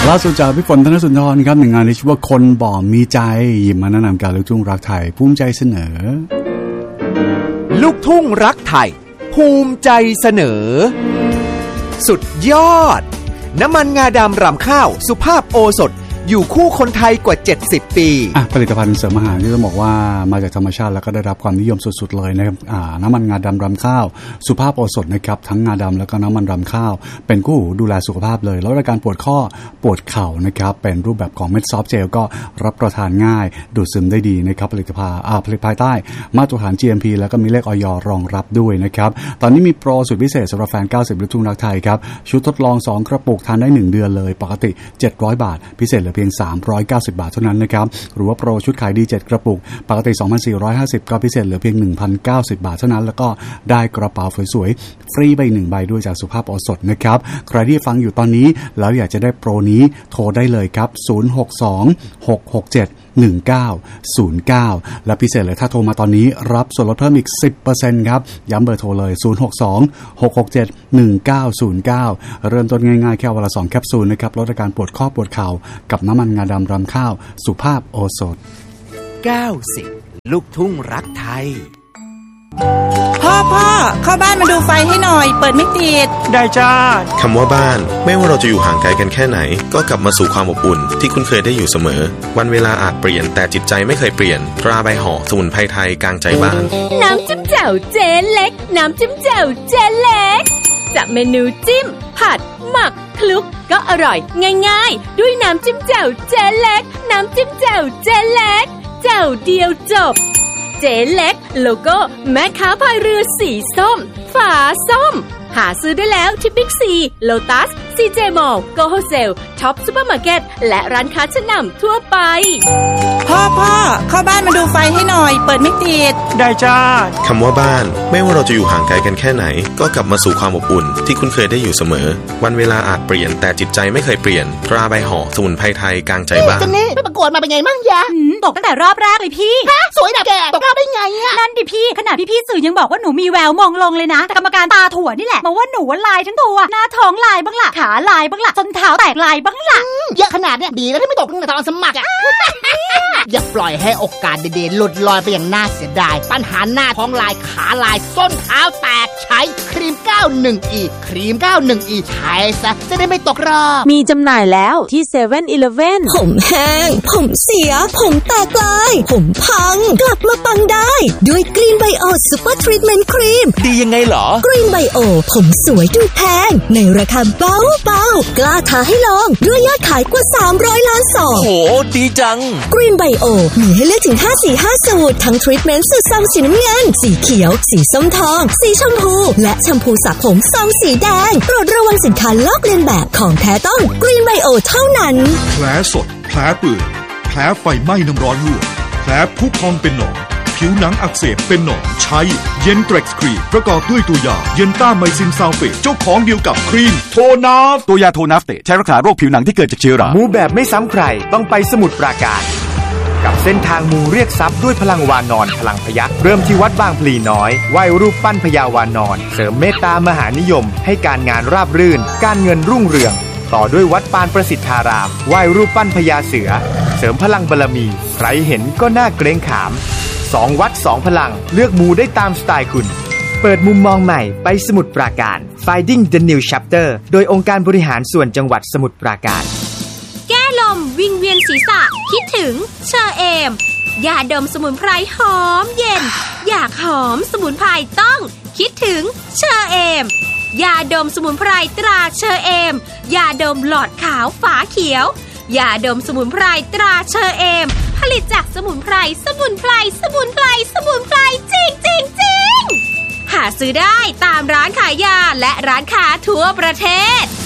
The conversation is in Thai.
ล่าสุดจากพี่ฝนธนสุนทรครับหนึ่งงานที่ชื่อว่าคนบ่มีใจหยิบมาแนะนำการลูกทุ่งรักไทยภูมิใจเสนอลูกทุ่งรักไทยภูมิใจเสนอสุดยอดน้ำมันงาดำรำข้าวสุภาพโอสถอยู่คู่คนไทยกว่า70ปีผลิตภัณฑ์เสริมอาหารที่ต้องบอกว่ามาจากธรรมชาติแล้วก็ได้รับความนิยมสุดๆเลยนะครับน้ำมันงาดำรำข้าวสุภาพโอสถนะครับทั้งงาดำแล้วก็น้ำมันรำข้าวเป็นคู่หูดูแลสุขภาพเลยแล้วอาการปวดข้อปวดเข่านะครับเป็นรูปแบบของเม็ดซอฟต์เจลก็รับประทานง่ายดูดซึมได้ดีนะครับผลิตภายใต้มาตรฐาน GMP แล้วก็มีเลขอย.รองรับด้วยนะครับตอนนี้มีโปรสุดพิเศษสำหรับแฟน90ลูกทุ่งรักไทยครับชุดทดลอง2กระปุกทานได้1เดือนเลยปกติ700บาทพิเศษเพียง390บาทเท่านั้นนะครับหรือว่าโปรชุดขายดี7กระปุกปกติ 2,450 ก็พิเศษเหลือเพียง 1,090 บาทเท่านั้นแล้วก็ได้กระเป๋าสวยๆฟรีไป1ใบด้วยจากสุภาพโอสถนะครับใครที่ฟังอยู่ตอนนี้แล้วอยากจะได้โปรนี้โทรได้เลยครับ062-667-1909และพิเศษเลยถ้าโทรมาตอนนี้รับส่วนลดเพิ่มอีก 10% ครับย้ำเบอร์โทรเลย062-667-1909เริ่มต้นง่ายๆแค่วันละ2แคปซูลนะครับลดอาการปวดข้อปวดเข่ากับน้ำมันงาดำรำข้าวสุภาพโอสถ 90ลูกทุ่งรักไทยพ่อเข้าบ้านมาดูไฟให้หน่อยเปิดไม่ติดได้จ้าคำว่าบ้านไม่ว่าเราจะอยู่ห่างไกลกันแค่ไหนก็กลับมาสู่ความอบอุ่นที่คุณเคยได้อยู่เสมอวันเวลาอาจเปลี่ยนแต่จิตใจไม่เคยเปลี่ยนตราใบห่อสมุนไพรไทยกลางใจบ้านน้ำจิ้มแจ่วเจ๊เล็กน้ำจิ้มแจ่วเจ๊เล็กจากเมนูจิ้มผัดหมักคลุกก็อร่อยง่ายๆด้วยน้ำจิ้มแจ่วเจ๊เล็กน้ำจิ้มแจ่วเจ๊เล็กแจ่วเดียวจบเจ๊เล็กโลโก้แม่ค้าพายเรือสีส้มฝาส้มหาซื้อได้แล้วที่บิ๊กซีโลตัสซีเจมอลล์โกโฮเซลท็อปซุปเปอร์มาร์เก็ตและร้านค้าชั้นนำทั่วไปพ่อเข้าบ้านมาดูไฟให้หน่อยเปิดไม่ติดได้จ้าคำว่าบ้านไม่ว่าเราจะอยู่ห่างไกลกันแค่ไหนก็กลับมาสู่ความอบอุ่นที่คุณเคยได้อยู่เสมอวันเวลาอาจเปลี่ยนแต่จิตใจไม่เคยเปลี่ยนตราใบห่อสมุนไพรไทยกลางใจบ้านนี่ไปประกวดมาเป็นไงมั่งยะตกตั้งแต่รอบแรกเลยพี่ฮะสวยแบบแกตกรอบได้ไงอะนั่นดิพี่ขนาดพี่สื่อยังบอกว่าหนูมีแววมองลงเลยนะแต่กรรมการตาถั่วนี่แหละบอกว่าหนูลายทั้งตัวหน้าท้องลายบ้างล่ะขาลายบ้างล่ะส้นเท้าแตกลายบ้างล่ะเยอะขนาดเนี้ยดีแล้วที่ไม่ตกตั้งแต่ตอนสมัครอะอย่าปล่อยให้โอกาสเด่นๆหลุดลอยไปอย่างน่าเสียดายปัญหาหน้าท้องลายขาลายส้นเท้าแตกใช้ครีม 91E ครีม 91E ใช้ซะจะได้ไม่ตกรอบมีจำหน่ายแล้วที่ 7-Eleven ผมแห้งผมเสียผมแตกลายผมพังกลับมาปังได้ด้วยกรีนไบโอซุปเปอร์ทรีทเมนต์ครีมดียังไงหรอกรีนไบโอผมสวยดูแพงในราคาเบาๆกล้าท้าให้ลองด้วยยอดขายกว่า300ล้านซองโหดีจังกรีนไบโอมีให้เลือกถึง5สูตรทั้งทรีทเมนต์สูตรซองสีน้ำเงินสีเขียวสีส้มทองสีชมพูและแชมพูสระผมซองสีแดงโปรดระวังสินค้าลอกเลียนแบบของแท้ต้องกรีนไบโอเท่านั้นแผลสดแผลเปื่อยแผลไฟไหม้น้ำร้อนลวกแผลพุพองเป็นหนองผิวหนังอักเสบเป็นหนองใช้เย็นเทร็กซ์ครีมประกอบด้วยตัวยาเย็นต้าไมซินซัลเฟตเจ้าของเดียวกับครีมโทนาฟตัวยาโทนาฟเตใช้รักษาโรคผิวหนังที่เกิดจากเชื้อรามูแบบไม่ซ้ำใครต้องไปสมุทรปราการกับเส้นทางมูเรียกทรัพย์ด้วยพลังวานอนพลังพยัคฆ์เริ่มที่วัดบางพลีน้อยไหว้รูปปั้นพญาวานอนเสริมเมตตามหานิยมให้การงานราบรื่นการเงินรุ่งเรืองต่อด้วยวัดปานประสิทธารามไหว้รูปปั้นพญาเสือเสริมพลังบารมีใครเห็นก็น่าเกรงขาม2วัด2พลังเลือกมูได้ตามสไตล์คุณเปิดมุมมองใหม่ไปสมุทรปราการ Finding the New Chapter โดยองค์การบริหารส่วนจังหวัดสมุทรปราการแก้ลมวิงเวียนศีรษะคิดถึงเชอเอมยาดมสมุนไพรหอมเย็นอยากหอมสมุนไพรต้องคิดถึงเชอเอมยาดมสมุนไพรตราเชอเอมยาดมหลอดขาวฝาเขียวยาดมสมุนไพรตราเชอเอมผลิตจากสมุนไพรจริงหาซื้อได้ตามร้านขายยาและร้านค้าทั่วประเทศ